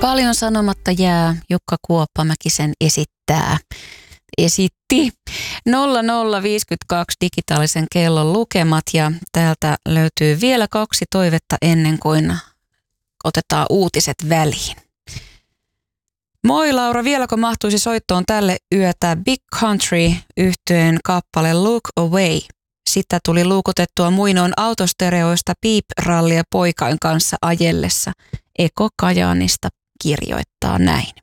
Paljon sanomatta jää, Jukka Kuoppamäki esitti 0052 digitaalisen kellon lukemat ja täältä löytyy vielä 2 toivetta ennen kuin otetaan uutiset väliin. Moi Laura, vieläkö mahtuisi soittoon tälle yötä Big Country -yhtyeen kappale Look Away? Sitä tuli luukutettua muinoin autostereoista piip-rallia poikain kanssa ajellessa. Eko Kajaanista kirjoittaa näin.